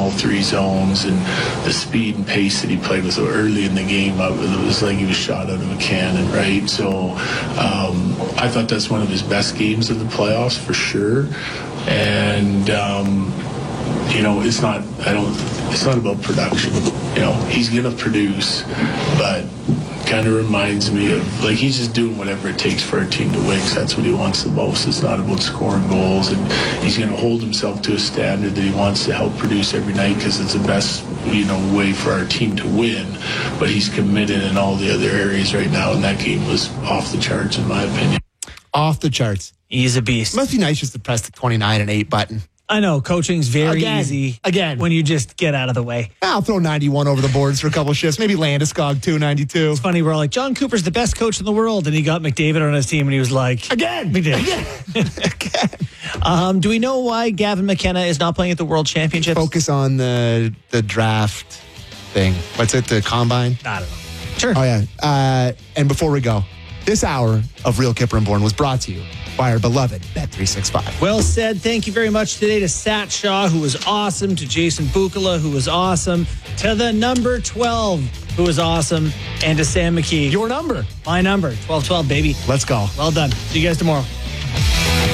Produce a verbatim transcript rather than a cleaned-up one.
all three zones, and the speed and pace that he played with early in the game, it was like he was shot out of a cannon, right? So um, I thought that's one of his best games of the playoffs for sure. And um, you know, it's not. I don't. It's not about production. You know, he's gonna produce, but kind of reminds me of, like, he's just doing whatever it takes for our team to win, because that's what he wants the most. It's not about scoring goals, and he's going to hold himself to a standard that he wants to help produce every night, because it's the best, you know, way for our team to win. But he's committed in all the other areas right now, and that game was off the charts, in my opinion. Off the charts. He's a beast. It must be nice just to press the twenty-nine and eight button. I know, coaching's very Again. easy. Again. When you just get out of the way. I'll throw ninety-one over the boards for a couple shifts. Maybe Landeskog, two ninety-two. It's funny, we're all like, John Cooper's the best coach in the world, and he got McDavid on his team, and he was like... Again! McDavid. Again. Again. Um, do we know why Gavin McKenna is not playing at the World Championships? Focus on the the draft thing. What's it, the combine? I don't know. Sure. Oh, yeah. Uh, and before we go, this hour of Real Kipper and Born was brought to you by our beloved Bet three sixty-five. Well said. Thank you very much today to Sat Shaw, who was awesome, to Jason Bukala, who was awesome, to the number twelve, who was awesome, and to Sam McKee. Your number. My number, twelve twelve, baby. Let's go. Well done. See you guys tomorrow.